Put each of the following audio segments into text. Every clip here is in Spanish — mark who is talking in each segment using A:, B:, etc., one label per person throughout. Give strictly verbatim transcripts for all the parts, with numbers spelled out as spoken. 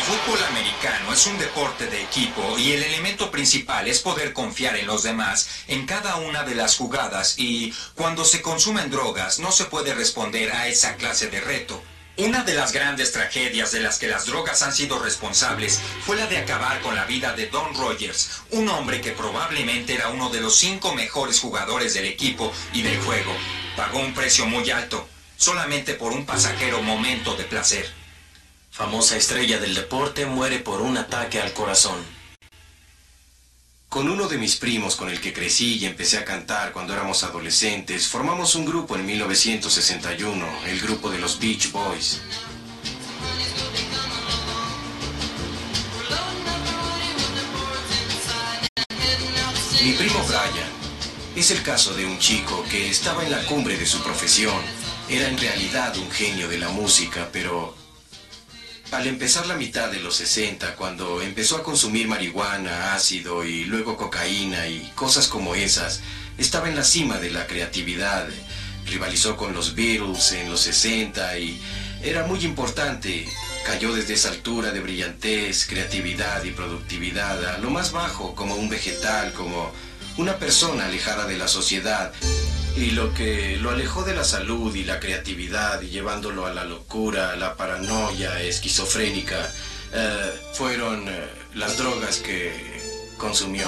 A: fútbol americano es un deporte de equipo y el elemento principal es poder confiar en los demás en cada una de las jugadas y cuando se consumen drogas no se puede responder a esa clase de reto. Una de las grandes tragedias de las que las drogas han sido responsables fue la de acabar con la vida de Don Rogers, un hombre que probablemente era uno de los cinco mejores jugadores del equipo y del juego. Pagó un precio muy alto, solamente por un pasajero momento de placer.
B: Famosa estrella del deporte muere por un ataque al corazón. Con uno de mis primos con el que crecí y empecé a cantar cuando éramos adolescentes, formamos un grupo en mil novecientos sesenta y uno, el grupo de los Beach Boys. Mi primo Brian es el caso de un chico que estaba en la cumbre de su profesión. Era en realidad un genio de la música, pero al empezar la mitad de los sesenta, cuando empezó a consumir marihuana, ácido y luego cocaína y cosas como esas, estaba en la cima de la creatividad. Rivalizó con los Beatles en los sesenta y era muy importante. Cayó desde esa altura de brillantez, creatividad y productividad a lo más bajo, como un vegetal, como una persona alejada de la sociedad. Y lo que lo alejó de la salud y la creatividad y llevándolo a la locura, a la paranoia esquizofrénica, eh, fueron eh, las drogas que consumió.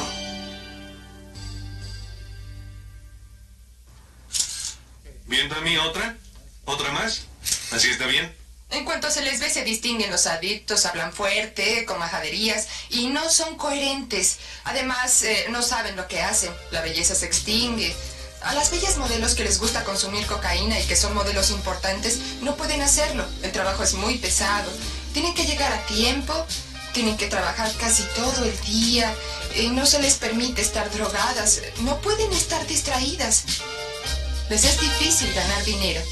C: ¿Viendo a mí otra? ¿Otra más? ¿Así está bien?
D: En cuanto se les ve, se distinguen los adictos, hablan fuerte, con majaderías, y no son coherentes. Además, eh, no saben lo que hacen. La belleza se extingue. A las bellas modelos que les gusta consumir cocaína y que son modelos importantes, no pueden hacerlo. El trabajo es muy pesado. Tienen que llegar a tiempo, tienen que trabajar casi todo el día, y no se les permite estar drogadas, no pueden estar distraídas. Les es difícil ganar dinero.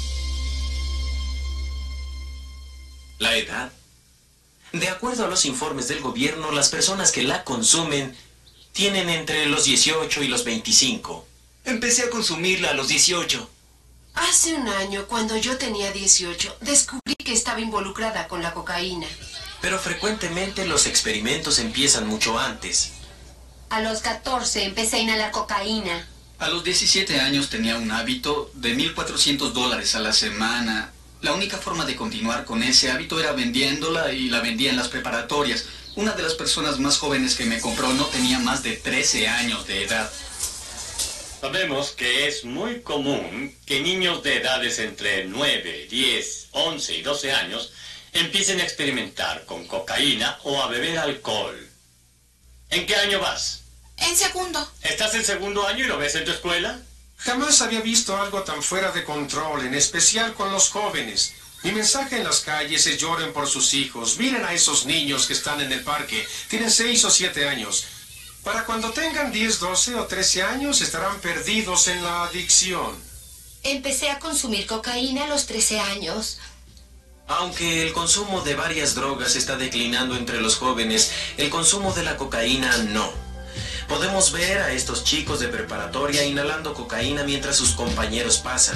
B: La edad. De acuerdo a los informes del gobierno, las personas que la consumen tienen entre los dieciocho y los veinticinco. Empecé a consumirla a los dieciocho.
E: Hace un año, cuando yo tenía dieciocho, descubrí que estaba involucrada con la cocaína.
B: Pero frecuentemente los experimentos empiezan mucho antes.
F: A los catorce empecé a inhalar cocaína.
G: A los diecisiete años tenía un hábito de mil cuatrocientos dólares a la semana. La única forma de continuar con ese hábito era vendiéndola y la vendía en las preparatorias. Una de las personas más jóvenes que me compró no tenía más de trece años de edad.
H: Sabemos que es muy común que niños de edades entre nueve, diez, once y doce años empiecen a experimentar con cocaína o a beber alcohol. ¿En qué año vas?
D: En segundo.
H: ¿Estás en segundo año y lo ves en tu escuela?
I: Jamás había visto algo tan fuera de control, en especial con los jóvenes. Mi mensaje en las calles es: lloren por sus hijos. Miren a esos niños que están en el parque. Tienen seis o siete años. Para cuando tengan diez, doce o trece años estarán perdidos en la adicción.
F: Empecé a consumir cocaína a los trece años.
B: Aunque el consumo de varias drogas está declinando entre los jóvenes, el consumo de la cocaína no. Podemos ver a estos chicos de preparatoria inhalando cocaína mientras sus compañeros pasan.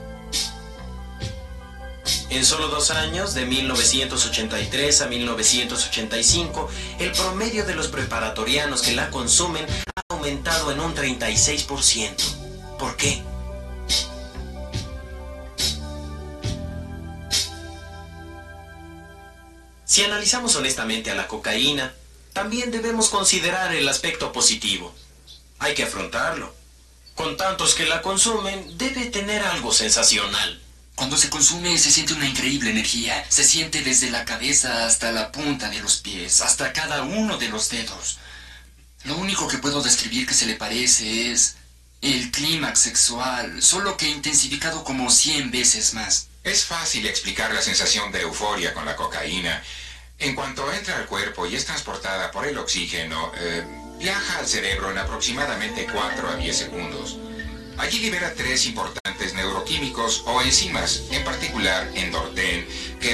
B: En solo dos años, de mil novecientos ochenta y tres a mil novecientos ochenta y cinco, el promedio de los preparatorianos que la consumen ha aumentado en un treinta y seis por ciento. ¿Por qué? Si analizamos honestamente a la cocaína, también debemos considerar el aspecto positivo. Hay que afrontarlo. Con tantos que la consumen, debe tener algo sensacional.
J: Cuando se consume se siente una increíble energía. Se siente desde la cabeza hasta la punta de los pies, hasta cada uno de los dedos. Lo único que puedo describir que se le parece es el clímax sexual, solo que intensificado como cien veces más.
A: Es fácil explicar la sensación de euforia con la cocaína. En cuanto entra al cuerpo y es transportada por el oxígeno, eh, viaja al cerebro en aproximadamente cuatro a diez segundos. Allí libera tres importantes neuroquímicos o enzimas, en particular endorten, que